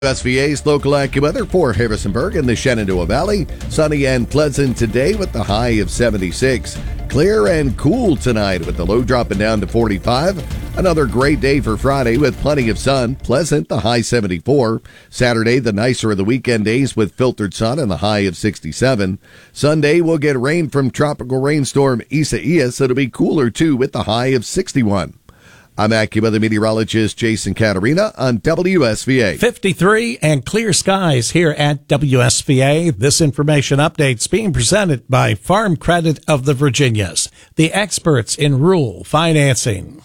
SVA's local AccuWeather for Harrisonburg and the Shenandoah Valley. Sunny and pleasant today with the high of 76. Clear and cool tonight with the low dropping down to 45. Another great day for Friday with plenty of sun. Pleasant, the high 74. Saturday, the nicer of the weekend days with filtered sun and the high of 67. Sunday, we'll get rain from tropical rainstorm Isaias, so it'll be cooler too with the high of 61. I'm AccuWeather meteorologist Jason Caterina on WSVA. 53 and clear skies here at WSVA. This information update's being presented by Farm Credit of the Virginias, the experts in rural financing.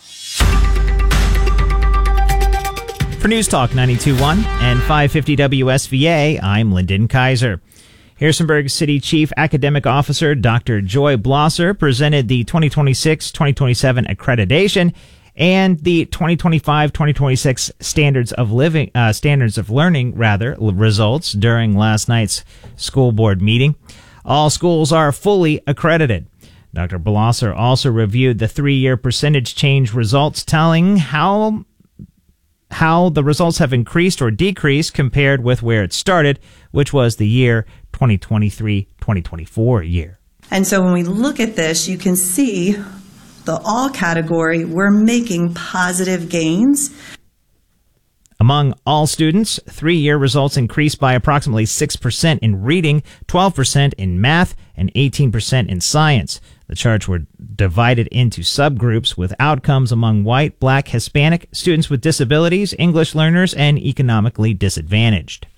For News Talk 92.1 and 550 WSVA, I'm Lyndon Kaiser. Harrisonburg City Chief Academic Officer Dr. Joy Blosser presented the 2026-2027 accreditation and the 2025-2026 standards of learning results during last night's school board meeting. All schools are fully accredited. Dr. Blosser also reviewed the 3-year percentage change results, telling how the results have increased or decreased compared with where it started, which was the year 2023-2024 year. And so when we look at this, you can see the all category, we're making positive gains. Among all students, 3-year results increased by approximately 6% in reading, 12% in math, and 18% in science. The charts were divided into subgroups with outcomes among white, black, Hispanic, students with disabilities, English learners, and economically disadvantaged.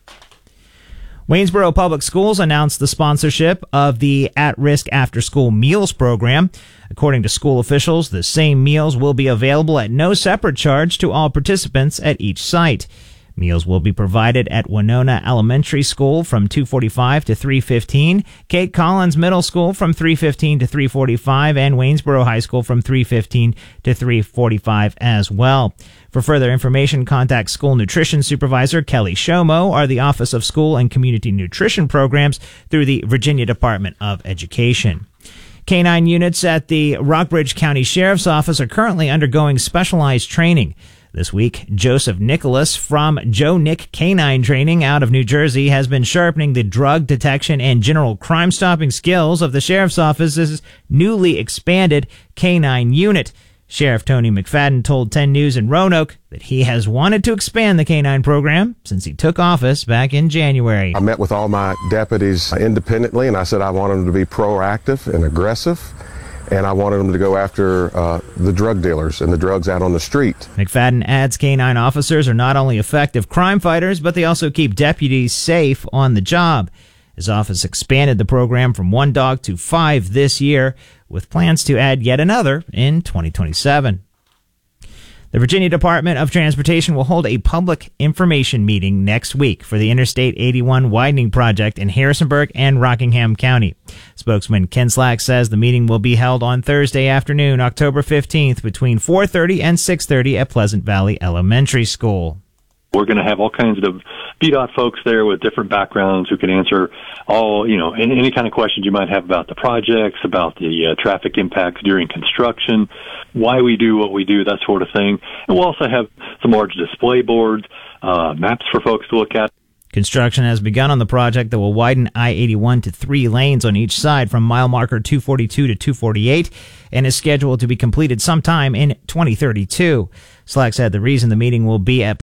Waynesboro Public Schools announced the sponsorship of the At-Risk After-School Meals program. According to school officials, the same meals will be available at no separate charge to all participants at each site. Meals will be provided at Winona Elementary School from 2:45 to 3:15, Kate Collins Middle School from 3:15 to 3:45, and Waynesboro High School from 3:15 to 3:45 as well. For further information, contact School Nutrition Supervisor Kelly Shomo or the Office of School and Community Nutrition Programs through the Virginia Department of Education. Canine units at the Rockbridge County Sheriff's Office are currently undergoing specialized training. This week, Joseph Nicholas from Joe Nick Canine Training out of New Jersey has been sharpening the drug detection and general crime-stopping skills of the Sheriff's Office's newly expanded canine unit. Sheriff Tony McFadden told 10 News in Roanoke that he has wanted to expand the canine program since he took office back in January. I met with all my deputies independently, and I said I wanted them to be proactive and aggressive, and I wanted them to go after the drug dealers and the drugs out on the street. McFadden adds canine officers are not only effective crime fighters, but they also keep deputies safe on the job. His office expanded the program from 1 dog to 5 this year, with plans to add yet another in 2027. The Virginia Department of Transportation will hold a public information meeting next week for the Interstate 81 widening project in Harrisonburg and Rockingham County. Spokesman Ken Slack says the meeting will be held on Thursday afternoon, October 15th, between 4:30 and 6:30 at Pleasant Valley Elementary School. We're going to have all kinds of VDOT folks there with different backgrounds who can answer all, any kind of questions you might have about the projects, about the traffic impacts during construction, why we do what we do, that sort of thing. And we'll also have some large display boards, maps for folks to look at. Construction has begun on the project that will widen I-81 to 3 lanes on each side from mile marker 242 to 248 and is scheduled to be completed sometime in 2032. Slack said the reason the meeting will be at...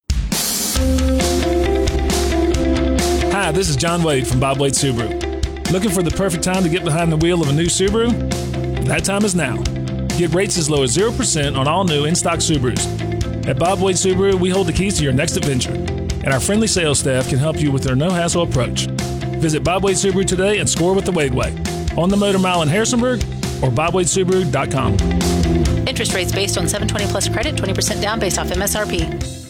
Hi, this is John Wade from Bob Wade Subaru. Looking for the perfect time to get behind the wheel of a new Subaru? That time is now. Get rates as low as 0% on all new in-stock Subarus. At Bob Wade Subaru, we hold the keys to your next adventure, and our friendly sales staff can help you with their no-hassle approach. Visit Bob Wade Subaru today and score with the Wade Way on the Motor Mile in Harrisonburg or BobWadeSubaru.com. Interest rates based on 720 plus credit, 20% down based off MSRP.